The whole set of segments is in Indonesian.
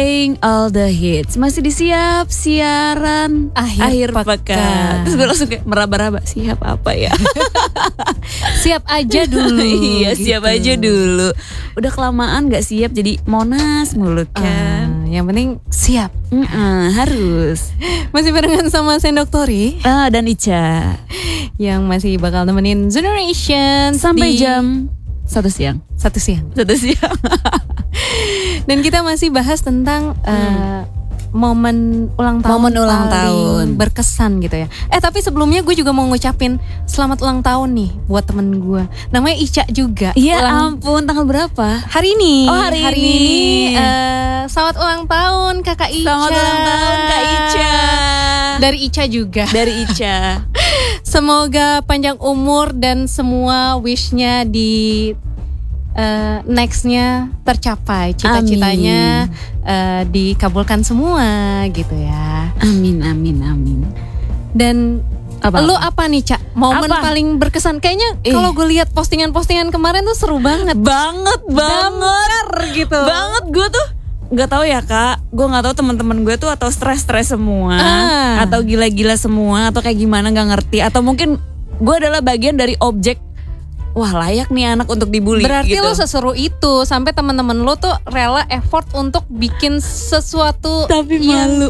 playing all the hits. Masih disiap siaran akhir pekan. Terus gue langsung kayak meraba-raba, siap apa ya? Siap aja dulu. Iya, gitu. siap aja dulu. Udah kelamaan gak siap jadi Monas mulu kan. Yang penting siap. Harus. Masih barengan sama Sendok Tori Dan Ica yang masih bakal nemenin Generation sampai di jam 1 siang. 1 siang. Dan kita masih bahas tentang momen ulang tahun. Momen ulang tahun berkesan gitu ya. Tapi sebelumnya gue juga mau ngucapin selamat ulang tahun nih buat temen gue. Namanya Ica juga. Iya ampun, tanggal berapa? Hari ini. Oh, hari ini. Selamat ulang tahun Kakak Ica. Selamat ulang tahun Kak Ica. Dari Ica juga. Dari Ica. Semoga panjang umur dan semua wishnya di nextnya tercapai, cita-citanya dikabulkan semua gitu ya. Amin. Dan lu apa nih Cak? Momen paling berkesan? Kayaknya kalau gue lihat postingan-postingan kemarin tuh seru banget. Banget. Gitu. Banget, gue tuh nggak tahu ya Kak. Gue nggak tahu teman-teman gue tuh atau stres semua, atau gila-gila semua, atau kayak gimana nggak ngerti. Atau mungkin gue adalah bagian dari objek. Wah, layak nih anak untuk dibully. Berarti gitu. lo seseru itu sampai teman-teman lo tuh rela effort untuk bikin sesuatu. Tapi malu.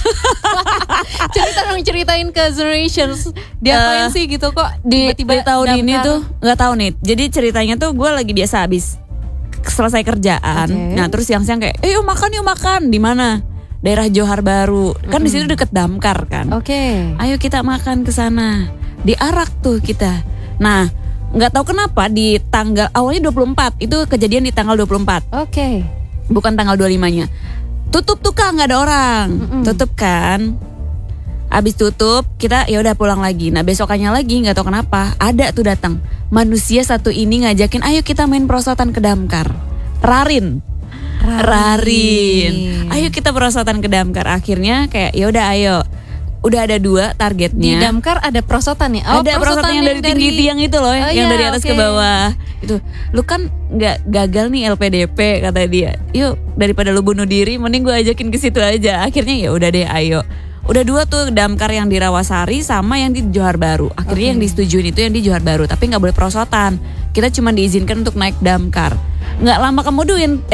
Ceritain ke Generations. Diapain sih gitu kok tiba-tiba di tahun ini tuh nggak tahu nih. Jadi ceritanya tuh gue lagi biasa habis selesai kerjaan. Nah terus siang-siang kayak, yuk makan. Di mana? Daerah Johar Baru. Kan di situ deket Damkar kan. Ayo kita makan ke sana. Diarak tuh kita. Nah. Nggak tahu kenapa di tanggal awalnya 24 itu kejadian di tanggal 24. Bukan tanggal 25-nya. Tutup tuh Kak, nggak ada orang. Tutup kan. Abis tutup kita ya udah pulang lagi. Nah besokannya lagi nggak tahu kenapa ada tuh datang manusia satu ini ngajakin ayo kita main perosotan ke Damkar. Rarin. Ayo kita perosotan ke Damkar. Akhirnya kayak ya udah ayo. Udah ada 2 targetnya. Di Damkar ada perosotan ya? Ada perosotan yang dari tinggi tiang itu loh, yang dari atas ke bawah. Itu, lu kan nggak gagal nih LPDP kata dia. Yuk daripada lu bunuh diri, mending gue ajakin ke situ aja. Akhirnya ya udah deh, ayo. Udah 2 tuh Damkar yang di Rawasari sama yang di Johar Baru. Akhirnya yang disetujuin itu yang di Johar Baru, tapi nggak boleh perosotan. Kita cuma diizinkan untuk naik Damkar. Nggak lama kemudian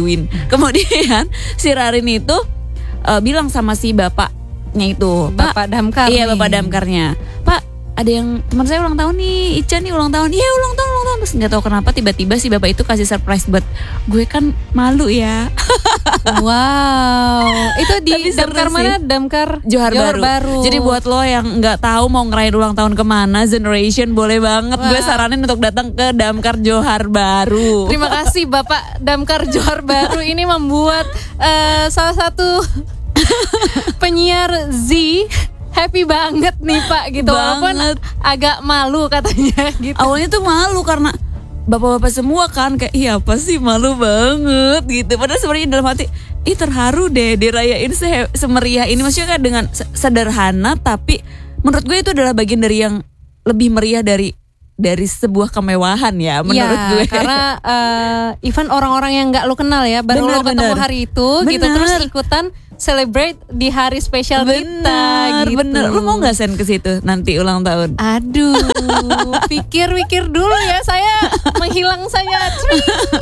si Rarin itu bilang sama si bapaknya itu, Bapak Damkar. Iya, Bapak Damkarnya. Pak, ada yang teman saya ulang tahun nih, Ica nih ulang tahun. Iya, ulang tahun. Terus nggak tahu kenapa tiba-tiba si bapak itu kasih surprise buat gue, kan malu ya. Wow. Itu di Damkar mana? Damkar Johar Baru. Jadi buat lo yang nggak tahu mau ngerayain ulang tahun kemana, Generation boleh banget. Gue saranin untuk datang ke Damkar Johar Baru. Terima kasih Bapak Damkar Johar Baru ini membuat salah satu penyiar Z happy banget nih Pak gitu. Walaupun agak malu katanya gitu. Awalnya tuh malu karena bapak-bapak semua kan kayak iya apa sih, malu banget gitu. Padahal sebenarnya dalam hati terharu deh dirayain semeriah ini. Maksudnya kan dengan sederhana, tapi menurut gue itu adalah bagian dari yang lebih meriah dari sebuah kemewahan ya menurut gue. Karena even orang-orang yang nggak lo kenal ya baru lo ketemu hari itu gitu, terus ikutan celebrate di hari spesial kita gitu. Bener. Lu mau nggak send ke situ nanti ulang tahun? Aduh, pikir dulu ya, saya menghilang saja.